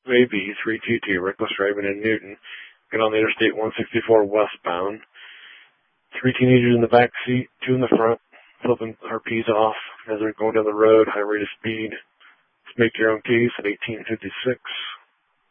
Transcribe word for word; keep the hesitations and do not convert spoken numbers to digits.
A B three two two, reckless driving in Newton. Get on the Interstate one sixty-four westbound. Three teenagers in the back seat, two in the front, flipping our P's off as they're going down the road, high rate of speed. Just make your own case at eighteen fifty-six.